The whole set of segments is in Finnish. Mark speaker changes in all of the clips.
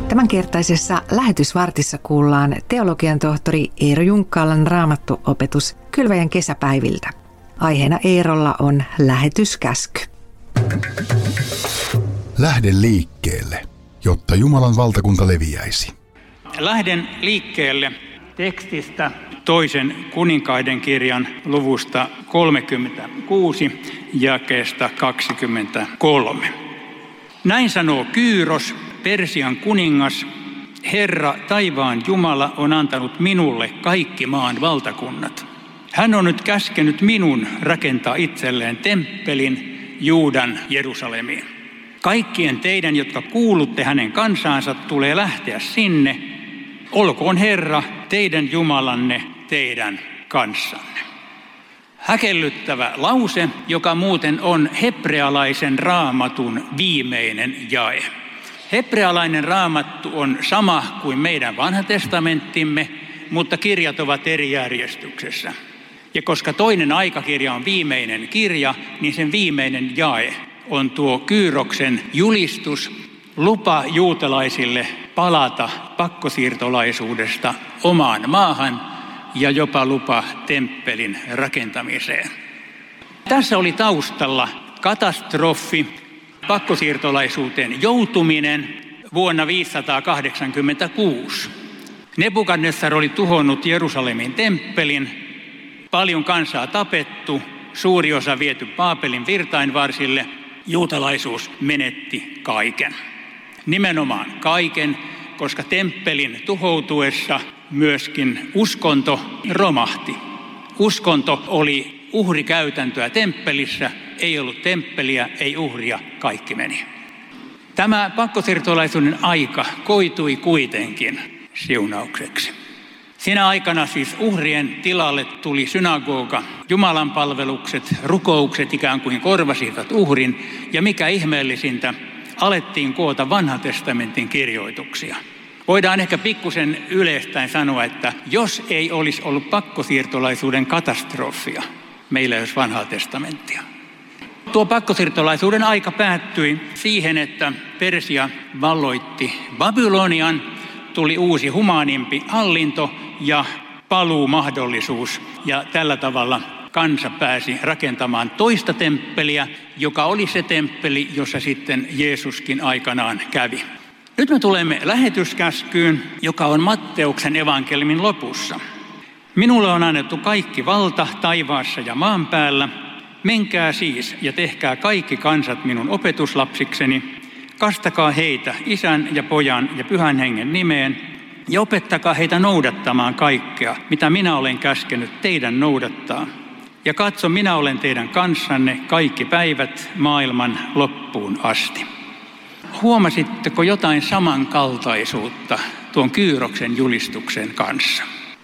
Speaker 1: Tämänkertaisessa lähetysvartissa kuullaan teologian tohtori Eero Junkkaalan raamattuopetus Kylväjän kesäpäiviltä. Aiheena Eerolla on lähetyskäsky.
Speaker 2: Lähde liikkeelle, jotta Jumalan valtakunta leviäisi.
Speaker 3: Lähden liikkeelle tekstistä toisen kuninkaiden kirjan luvusta 36 jakeesta 23. Näin sanoo Kyyros, Persian kuningas: Herra, taivaan Jumala, on antanut minulle kaikki maan valtakunnat. Hän on nyt käskenyt minun rakentaa itselleen temppelin Juudan Jerusalemiin. Kaikkien teidän, jotka kuulutte hänen kansaansa, tulee lähteä sinne. Olkoon Herra, teidän Jumalanne, teidän kanssanne. Häkellyttävä lause, joka muuten on hebrealaisen raamatun viimeinen jae. Hebrealainen raamattu on sama kuin meidän vanha testamenttimme, mutta kirjat ovat eri järjestyksessä. Ja koska toinen aikakirja on viimeinen kirja, niin sen viimeinen jae on tuo Kyyroksen julistus, lupa juutalaisille palata pakkosiirtolaisuudesta omaan maahan ja jopa lupa temppelin rakentamiseen. Tässä oli taustalla katastrofi, pakkosiirtolaisuuteen joutuminen vuonna 586. Nebukadnessar oli tuhonnut Jerusalemin temppelin, paljon kansaa tapettu, suuri osa viety Baabelin virtainvarsille, juutalaisuus menetti kaiken. Nimenomaan kaiken, koska temppelin tuhoutuessa myöskin uskonto romahti. Uskonto oli uhrikäytäntöä temppelissä, ei ollut temppeliä, ei uhria, kaikki meni. Tämä pakkosiirtolaisuuden aika koitui kuitenkin siunaukseksi. Siinä aikana siis uhrien tilalle tuli synagoga, Jumalan palvelukset, rukoukset ikään kuin korvasivat uhrin, ja mikä ihmeellisintä, alettiin koota vanhan testamentin kirjoituksia. Voidaan ehkä pikkusen yleistäen sanoa, että jos ei olisi ollut pakkosiirtolaisuuden katastrofia, meillä ei olisi vanhaa testamenttia. Tuo pakkosiirtolaisuuden aika päättyi siihen, että Persia valloitti Babylonian, tuli uusi humaanimpi hallinto ja paluumahdollisuus, ja tällä tavalla kansa pääsi rakentamaan toista temppeliä, joka oli se temppeli, jossa sitten Jeesuskin aikanaan kävi. Nyt me tulemme lähetyskäskyyn, joka on Matteuksen evankeliumin lopussa. Minulle on annettu kaikki valta taivaassa ja maan päällä. Menkää siis ja tehkää kaikki kansat minun opetuslapsikseni. Kastakaa heitä Isän ja Pojan ja Pyhän Hengen nimeen ja opettakaa heitä noudattamaan kaikkea, mitä minä olen käskenyt teidän noudattaa. Ja katso, minä olen teidän kanssanne kaikki päivät maailman loppuun asti. Huomasitteko jotain samankaltaisuutta tuon Kyyroksen julistuksen kanssa?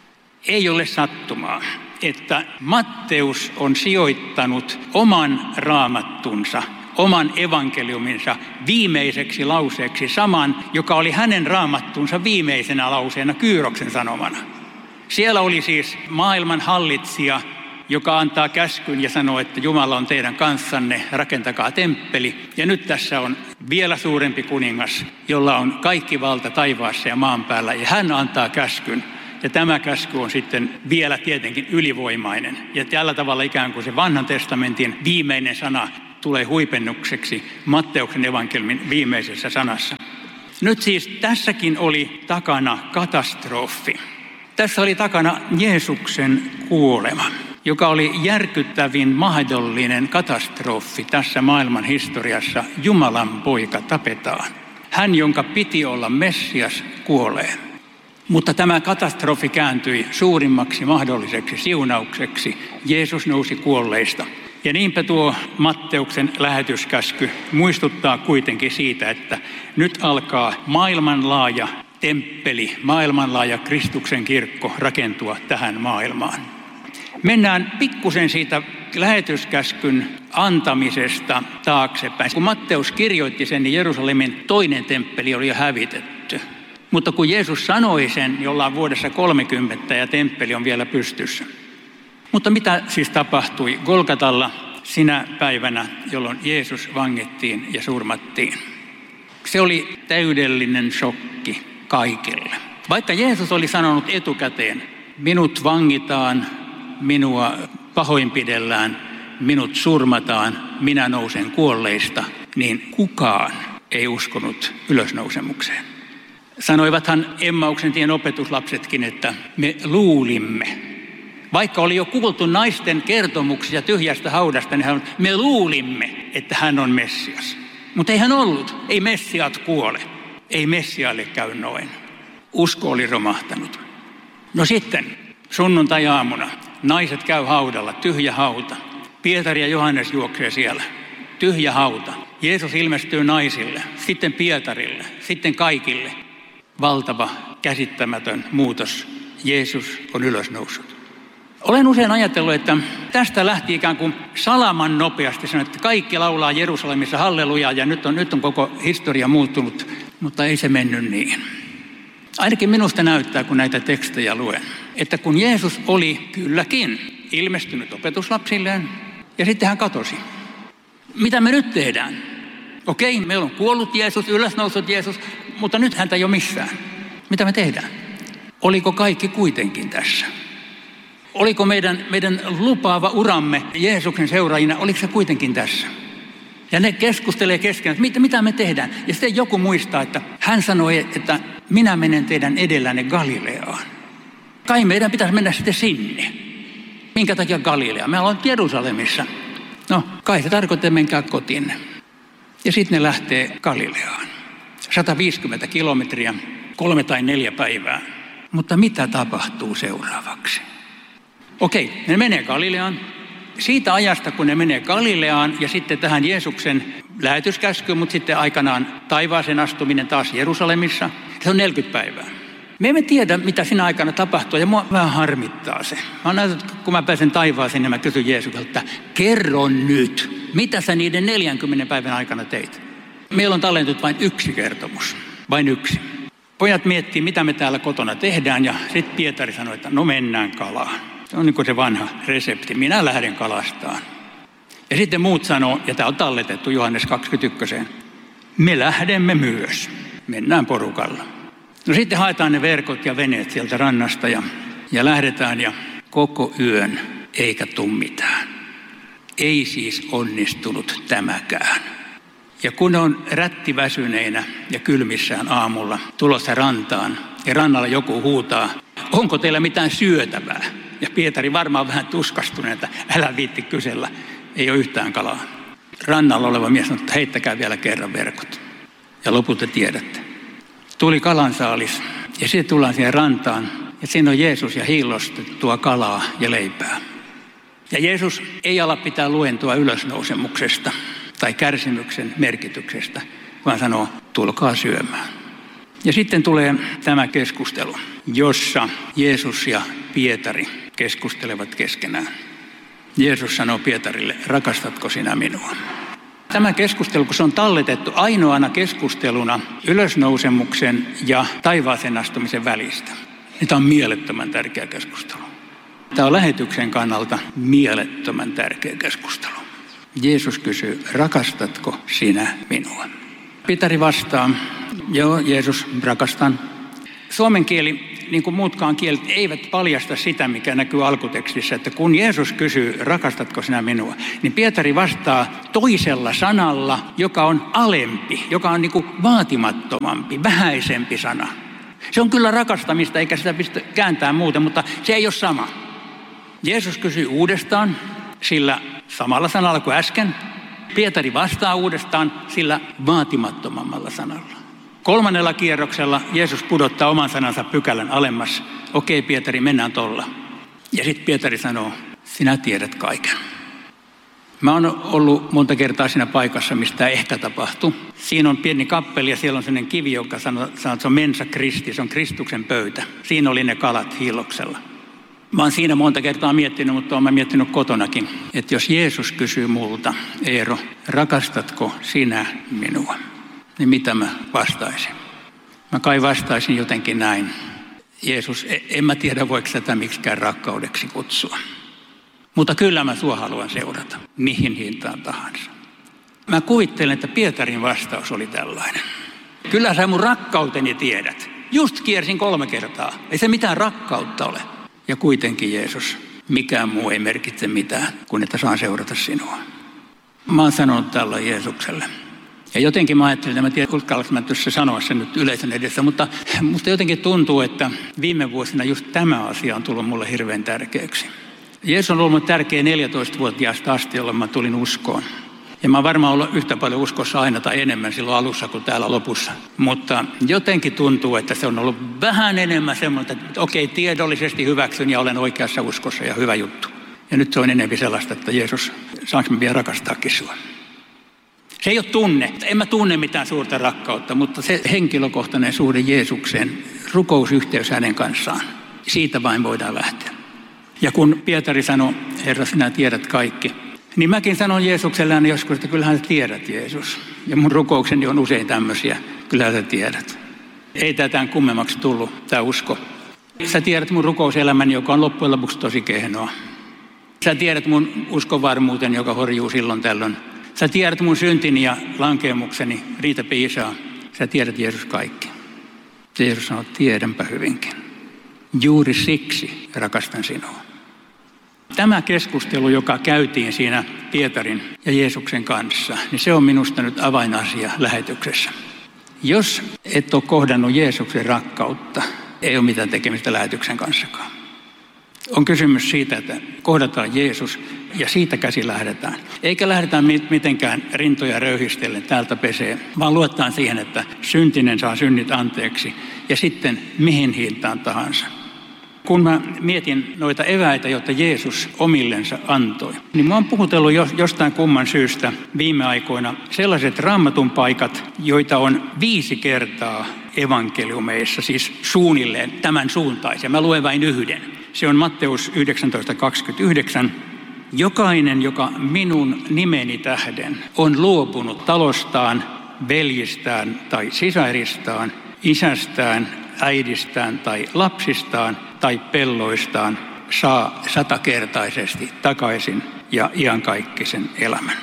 Speaker 3: Ei ole sattumaa, että Matteus on sijoittanut oman raamattunsa, oman evankeliuminsa viimeiseksi lauseeksi saman, joka oli hänen raamattunsa viimeisenä lauseena Kyyroksen sanomana. Siellä oli siis maailman hallitsija, joka antaa käskyn ja sanoo, että Jumala on teidän kanssanne, rakentakaa temppeli. Ja nyt tässä on vielä suurempi kuningas, jolla on kaikki valta taivaassa ja maan päällä, ja hän antaa käskyn. Ja tämä käsky on sitten vielä tietenkin ylivoimainen. Ja tällä tavalla ikään kuin se vanhan testamentin viimeinen sana tulee huipennukseksi Matteuksen evankeliumin viimeisessä sanassa. Nyt siis tässäkin oli takana katastrofi. Tässä oli takana Jeesuksen kuolema, joka oli järkyttävin mahdollinen katastrofi tässä maailman historiassa. Jumalan poika tapetaan. Hän, jonka piti olla Messias, kuolee. Mutta tämä katastrofi kääntyi suurimmaksi mahdolliseksi siunaukseksi. Jeesus nousi kuolleista. Ja niinpä tuo Matteuksen lähetyskäsky muistuttaa kuitenkin siitä, että nyt alkaa maailmanlaaja temppeli, maailmanlaaja Kristuksen kirkko rakentua tähän maailmaan. Mennään pikkusen siitä lähetyskäskyn antamisesta taaksepäin. Kun Matteus kirjoitti sen, niin Jerusalemin toinen temppeli oli jo hävitetty. Mutta kun Jeesus sanoi sen, niin ollaan vuodessa 30 ja temppeli on vielä pystyssä. Mutta mitä siis tapahtui Golgatalla sinä päivänä, jolloin Jeesus vangittiin ja surmattiin? Se oli täydellinen shokki kaikille. Vaikka Jeesus oli sanonut etukäteen, minut vangitaan, minua pahoinpidellään, minut surmataan, minä nousen kuolleista, niin kukaan ei uskonut ylösnousemukseen. Sanoivathan Emmauksen tien opetuslapsetkin, että me luulimme. Vaikka oli jo kuultu naisten kertomuksia tyhjästä haudasta, niin me luulimme, että hän on Messias. Mutta ei hän ollut. Ei Messiaat kuole. Ei Messiaalle käy noin. Usko oli romahtanut. No sitten sunnuntai-aamuna naiset käy haudalla, tyhjä hauta. Pietari ja Johannes juoksee siellä. Tyhjä hauta. Jeesus ilmestyy naisille, sitten Pietarille, sitten kaikille. Valtava, käsittämätön muutos. Jeesus on ylösnoussut. Olen usein ajatellut, että tästä lähti ikään kuin salaman nopeasti sanoa, että kaikki laulaa Jerusalemissa hallelujaa ja nyt on koko historia muuttunut, mutta ei se mennyt niin. Ainakin minusta näyttää, kun näitä tekstejä luen, että kun Jeesus oli kylläkin ilmestynyt opetuslapsilleen ja sitten hän katosi. Mitä me nyt tehdään? Okei, meillä on kuollut Jeesus, ylösnoussut Jeesus, mutta nyt häntä ei ole missään. Mitä me tehdään? Oliko kaikki kuitenkin tässä? Oliko meidän lupaava uramme Jeesuksen seuraajina, oliko se kuitenkin tässä? Ja ne keskustelee keskenään, että mitä me tehdään. Ja sitten joku muistaa, että hän sanoi, että minä menen teidän edellänne Galileaan. Kai meidän pitäisi mennä sitten sinne. Minkä takia Galilea? Me ollaan Jerusalemissa. No, kai se tarkoittaa, että menkää kotiin. Ja sitten ne lähtee Galileaan. 150 kilometriä, 3 tai 4 päivää. Mutta mitä tapahtuu seuraavaksi? Okei, ne menee Galileaan. Siitä ajasta, kun ne menee Galileaan ja sitten tähän Jeesuksen lähetyskäskyyn, mutta sitten aikanaan taivaaseen astuminen taas Jerusalemissa, se on 40 päivää. Me emme tiedä, mitä siinä aikana tapahtuu, ja mua vähän harmittaa se. Mä oon näyttänyt, kun mä pääsen taivaaseen, niin mä kysyn Jeesukselta, että kerro nyt, mitä sä niiden 40 päivän aikana teit? Meillä on tallentunut vain yksi kertomus, vain yksi. Pojat miettii, mitä me täällä kotona tehdään, ja sitten Pietari sanoi, että no mennään kalaan. Se on niin kuin se vanha resepti, minä lähden kalastaan. Ja sitten muut sanoo, ja tämä on talletettu Johannes 21. Me lähdemme myös, mennään porukalla. No sitten haetaan ne verkot ja veneet sieltä rannasta ja lähdetään ja koko yön eikä tule mitään. Ei siis onnistunut tämäkään. Ja kun on rättiväsyneinä ja kylmissään aamulla tulossa rantaan ja rannalla joku huutaa, onko teillä mitään syötävää? Ja Pietari varmaan vähän tuskastuneena, että älä viitti kysellä, ei ole yhtään kalaa. Rannalla oleva mies sanoi, että heittäkää vielä kerran verkot. Ja lopulta tiedätte. Tuli kalansaalis ja sitten tullaan siihen rantaan ja siinä on Jeesus ja hiillostettua kalaa ja leipää. Ja Jeesus ei ala pitää luentoa ylösnousemuksesta tai kärsimyksen merkityksestä, vaan sanoo, tulkaa syömään. Ja sitten tulee tämä keskustelu, jossa Jeesus ja Pietari keskustelevat keskenään. Jeesus sanoo Pietarille, rakastatko sinä minua? Tämä keskustelu, kun se on talletettu ainoana keskusteluna ylösnousemuksen ja taivaaseen astumisen välistä, niin tämä on mielettömän tärkeä keskustelu. Tämä on lähetyksen kannalta mielettömän tärkeä keskustelu. Jeesus kysyy, rakastatko sinä minua? Pietari vastaa, joo Jeesus, rakastan. Suomen kieli, niin kuin muutkaan kielet, eivät paljasta sitä, mikä näkyy alkutekstissä, että kun Jeesus kysyy, rakastatko sinä minua, niin Pietari vastaa toisella sanalla, joka on alempi, joka on niin kuin vaatimattomampi, vähäisempi sana. Se on kyllä rakastamista, eikä sitä pistä kääntämään muuten, mutta se ei ole sama. Jeesus kysyy uudestaan sillä samalla sanalla kuin äsken. Pietari vastaa uudestaan sillä vaatimattomammalla sanalla. 3. kierroksella Jeesus pudottaa oman sanansa pykälän alemmas. Okei, Pietari, mennään tolla. Ja sitten Pietari sanoo, sinä tiedät kaiken. Mä oon ollut monta kertaa siinä paikassa, mistä ehkä tapahtui. Siinä on pieni kappeli ja siellä on sellainen kivi, joka sanoo, että se on mensa Kristi, se on Kristuksen pöytä. Siinä oli ne kalat hiilloksella. Mä oon siinä monta kertaa miettinyt, mutta oon mä miettinyt kotonakin, että jos Jeesus kysyy multa, Eero, rakastatko sinä minua? Niin mitä mä vastaisin? Mä kai vastaisin jotenkin näin. Jeesus, en mä tiedä voiko tätä miksikään rakkaudeksi kutsua. Mutta kyllä mä sua haluan seurata, mihin hintaan tahansa. Mä kuvittelen, että Pietarin vastaus oli tällainen. Kyllä sä mun rakkauteni tiedät. Just kiersin 3 kertaa. Ei se mitään rakkautta ole. Ja kuitenkin Jeesus, mikään muu ei merkitse mitään, kuin että saan seurata sinua. Mä oon sanonut tällä Jeesukselle. Ja jotenkin mä ajattelin, että mä tiedän, uskallanko mä tuossa sanoa sen nyt yleisön edessä, mutta jotenkin tuntuu, että viime vuosina just tämä asia on tullut mulle hirveän tärkeäksi. Jeesus on ollut tärkeä 14-vuotiaasta asti, jolloin mä tulin uskoon. Ja mä oon varmaan ollut yhtä paljon uskossa aina tai enemmän silloin alussa kuin täällä lopussa. Mutta jotenkin tuntuu, että se on ollut vähän enemmän semmoista, että okei, tiedollisesti hyväksyn ja olen oikeassa uskossa ja hyvä juttu. Ja nyt se on enemmän sellaista, että Jeesus, saanko mä vielä rakastaakin sua? Se ei ole tunne. En mä tunne mitään suurta rakkautta, mutta se henkilökohtainen suhde Jeesukseen, rukousyhteys hänen kanssaan, siitä vain voidaan lähteä. Ja kun Pietari sanoi, Herra, sinä tiedät kaikki, niin mäkin sanon Jeesukselle aina joskus, että kyllähän sä tiedät, Jeesus. Ja mun rukoukseni on usein tämmöisiä, kyllähän sä tiedät. Ei tätä kummemmaksi tullut, tämä usko. Sä tiedät mun rukouselämäni, joka on loppujen lopuksi tosi kehnoa. Sä tiedät mun uskonvarmuuteni, joka horjuu silloin tällöin. Sä tiedät mun syntini ja lankeemukseni, riitä piisaa. Sä tiedät, Jeesus, kaikki. Jeesus sanoo, tiedänpä hyvinkin. Juuri siksi rakastan sinua. Tämä keskustelu, joka käytiin siinä Pietarin ja Jeesuksen kanssa, niin se on minusta nyt avainasia lähetyksessä. Jos et ole kohdannut Jeesuksen rakkautta, ei ole mitään tekemistä lähetyksen kanssakaan. On kysymys siitä, että kohdataan Jeesus ja siitä käsi lähdetään. Eikä lähdetään mitenkään rintoja röyhistellen täältä pesee, vaan luotetaan siihen, että syntinen saa synnit anteeksi ja sitten mihin hintaan tahansa. Kun mä mietin noita eväitä, joita Jeesus omillensa antoi, niin mä oon puhutellut jostain kumman syystä viime aikoina sellaiset Raamatun paikat, joita on 5 kertaa evankeliumeissa, siis suunnilleen tämän suuntaisia. Mä luen vain yhden. Se on Matteus 19:29. Jokainen, joka minun nimeni tähden on luopunut talostaan, veljistään tai sisaristaan, isästään, äidistään tai lapsistaan tai pelloistaan, saa 100-kertaisesti takaisin ja iankaikkisen elämän.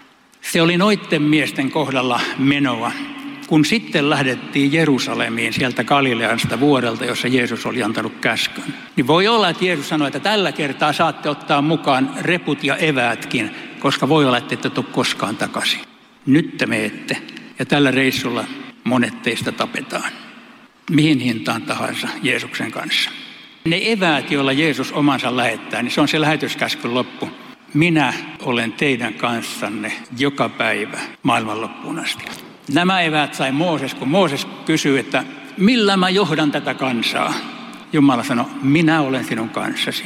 Speaker 3: Se oli noitten miesten kohdalla menoa, kun sitten lähdettiin Jerusalemiin sieltä Galileasta vuorelta, jossa Jeesus oli antanut käskyn. Niin voi olla, että Jeesus sanoi, että tällä kertaa saatte ottaa mukaan reput ja eväätkin, koska voi olla, että ette tule koskaan takaisin. Nyt te menette ja tällä reissulla monet teistä tapetaan. Mihin hintaan tahansa Jeesuksen kanssa. Ne eväät, joilla Jeesus omansa lähettää, niin se on se lähetyskäskyn loppu. Minä olen teidän kanssanne joka päivä maailman loppuun asti. Nämä eväät sai Mooses, kun Mooses kysyi, että millä mä johdan tätä kansaa? Jumala sanoi, minä olen sinun kanssasi.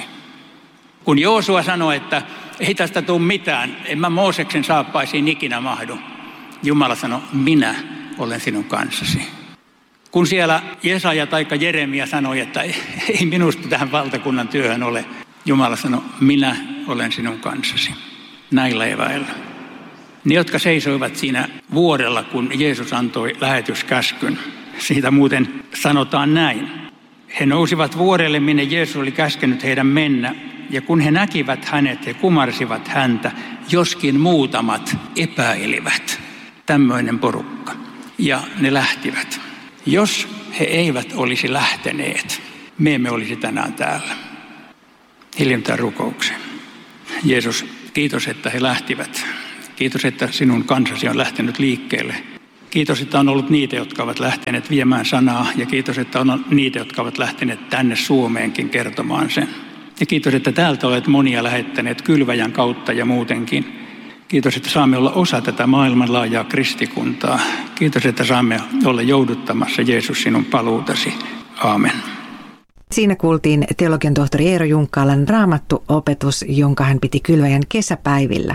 Speaker 3: Kun Joosua sanoi, että ei tästä tule mitään, en mä Mooseksen saappaisiin ikinä mahdu. Jumala sanoi, minä olen sinun kanssasi. Kun siellä Jesaja tai Jeremia sanoi, että ei minusta tähän valtakunnan työhön ole, Jumala sanoi, minä olen sinun kanssasi. Näillä eväillä. Ne, jotka seisoivat siinä vuorella, kun Jeesus antoi lähetyskäskyn, siitä muuten sanotaan näin. He nousivat vuorelle, minne Jeesus oli käskenyt heidän mennä, ja kun he näkivät hänet, he kumarsivat häntä, joskin muutamat epäilivät. Tämmöinen porukka. Ja ne lähtivät. Jos he eivät olisi lähteneet, me emme olisi tänään täällä. Hiljennytään rukoukseen. Jeesus, kiitos, että he lähtivät. Kiitos, että sinun kansasi on lähtenyt liikkeelle. Kiitos, että on ollut niitä, jotka ovat lähteneet viemään sanaa. Ja kiitos, että on niitä, jotka ovat lähteneet tänne Suomeenkin kertomaan sen. Ja kiitos, että täältä olet monia lähettäneet Kylväjän kautta ja muutenkin. Kiitos, että saamme olla osa tätä maailmanlaajaa kristikuntaa. Kiitos, että saamme olla jouduttamassa Jeesus sinun paluutasi. Aamen.
Speaker 1: Siinä kuultiin teologian tohtori Eero Junkkalan Raamattu-opetus, jonka hän piti Kylväjän kesäpäivillä.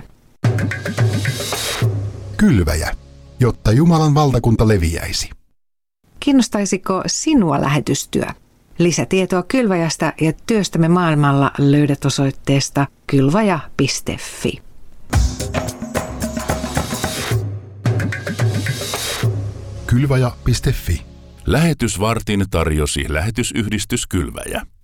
Speaker 2: Kylväjä, jotta Jumalan valtakunta leviäisi.
Speaker 1: Kiinnostaisiko sinua lähetystyö? Lisätietoa Kylväjästä ja työstämme maailmalla löydät osoitteesta kylvaja.fi.
Speaker 2: Kylvaja.fi.
Speaker 4: Lähetysvartin tarjosi lähetysyhdistys Kylväjä.